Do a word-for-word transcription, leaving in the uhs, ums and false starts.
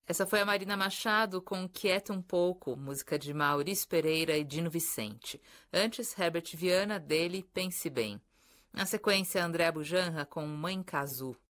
Essa foi a Marina Machado com Quieta um Pouco, música de Maurício Pereira e Dino Vicente. Antes, Herbert Viana, dele Pense Bem. Na sequência, André Bujanra com Mãe Cazu.